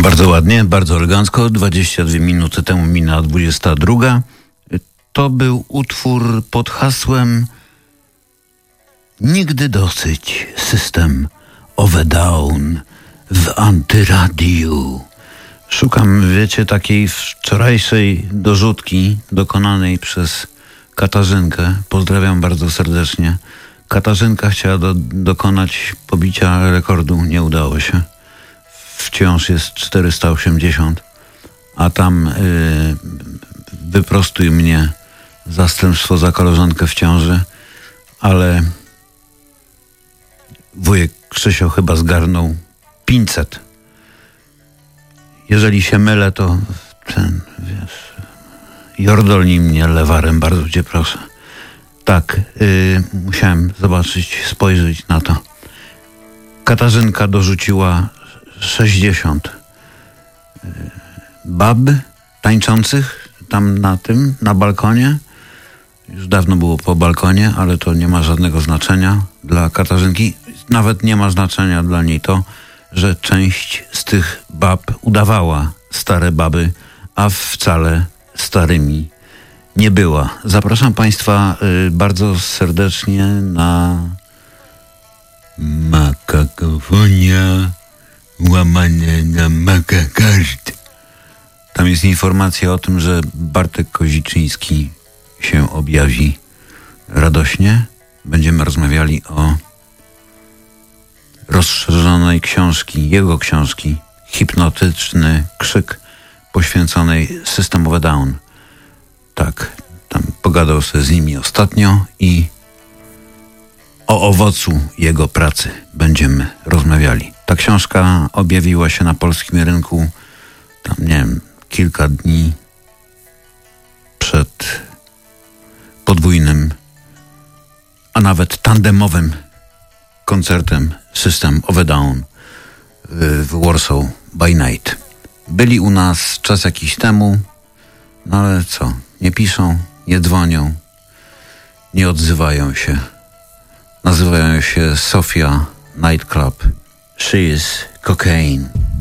Bardzo ładnie, bardzo elegancko. 22 minuty temu minęła 22. To był utwór pod hasłem Nigdy dosyć, System of a Down w Antyradiu. Szukam, wiecie, takiej wczorajszej dorzutki dokonanej przez Katarzynkę. Pozdrawiam bardzo serdecznie. Katarzynka chciała dokonać pobicia rekordu, nie udało się. Wciąż jest 480, a tam wyprostuj mnie zastępstwo za koleżankę w ciąży, ale wujek Krzysio chyba zgarnął 500. Jeżeli się mylę, to jordolnij mnie lewarem, bardzo cię proszę. Tak, musiałem zobaczyć, spojrzeć na to. Katarzynka dorzuciła 60 bab tańczących tam na balkonie. Już dawno było po balkonie, ale to nie ma żadnego znaczenia dla Katarzynki. Nawet nie ma znaczenia dla niej to, że część z tych bab udawała stare baby, a wcale starymi nie była. Zapraszam Państwa bardzo serdecznie na Makakofonia łamane na Makakart. Tam jest informacja o tym, że Bartek Koziczyński się objawi radośnie. Będziemy rozmawiali o rozszerzonej książki, jego książki Hipnotyczny krzyk, poświęconej System of a Down. Tak, tam pogadał sobie z nimi ostatnio i o owocu jego pracy będziemy rozmawiali. Ta książka objawiła się na polskim rynku tam, nie wiem, kilka dni przed podwójnym, a nawet tandemowym koncertem System of a Down w Warsaw by Night. Byli u nas czas jakiś temu, no ale co, nie piszą, nie dzwonią, nie odzywają się. Nazywają się Sofia Nightclub. She is cocaine.